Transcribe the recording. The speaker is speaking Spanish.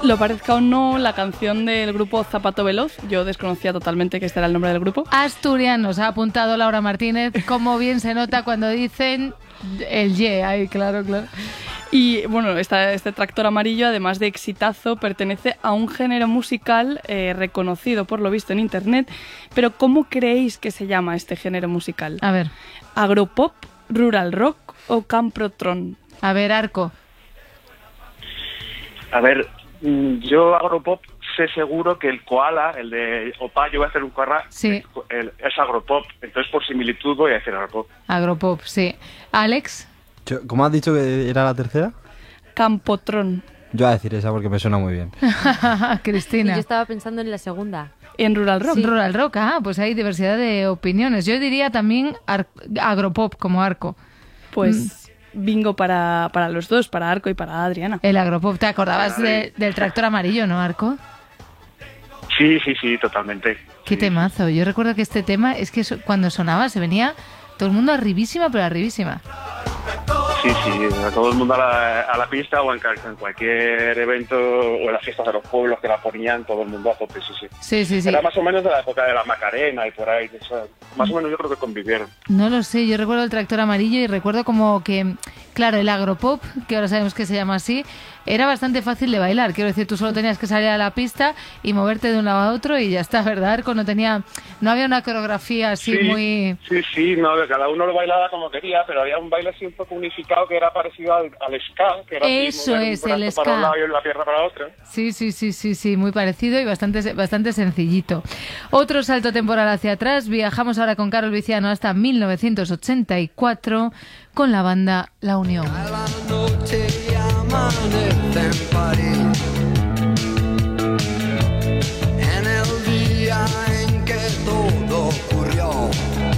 Lo parezca o no, la canción del grupo Zapato Veloz, yo desconocía totalmente que este era el nombre del grupo. Asturianos, ha apuntado Laura Martínez, como bien se nota cuando dicen el ye, ahí, claro. Y bueno, este tractor amarillo, además de exitazo, pertenece a un género musical reconocido por lo visto en internet. Pero ¿cómo creéis que se llama este género musical? A ver. ¿Agropop, rural rock o camprotron? A ver, Arco. A ver, yo agropop sé seguro que el koala, el de Opa, yo voy a hacer un koala, sí. Es agropop. Entonces, por similitud, voy a decir agropop. Agropop, sí. ¿Alex? ¿Cómo has dicho que era la tercera? Campotron. Yo voy a decir esa porque me suena muy bien. Cristina. Y yo estaba pensando en la segunda. En rural rock. Sí. Rural rock, pues hay diversidad de opiniones. Yo diría también agropop, como Arco. Pues bingo para los dos, para Arco y para Adriana. El agropop, ¿te acordabas del tractor amarillo, no, Arco? Sí, totalmente. Qué temazo. Yo recuerdo que este tema, es que cuando sonaba se venía todo el mundo arribísima, pero arribísima. Sí, todo el mundo a la pista o en cualquier evento o en las fiestas de los pueblos que la ponían, todo el mundo a tope, sí. Era más o menos de la época de la Macarena y por ahí, más o menos yo creo que convivieron. No lo sé, yo recuerdo el tractor amarillo y recuerdo como que, claro, el agropop, que ahora sabemos que se llama así, era bastante fácil de bailar. Quiero decir, tú solo tenías que salir a la pista y moverte de un lado a otro y ya está, ¿verdad, Arco? No había una coreografía así muy... Sí, no, cada uno lo bailaba como quería, pero había un baile así un poco unificado que era parecido al ska, que era eso así, es, el ska. Para un lado y la pierna para otro. Sí, muy parecido y bastante sencillito. Otro salto temporal hacia atrás, viajamos ahora con Carol Viciano hasta 1984 con la banda La Unión. Amanece en París.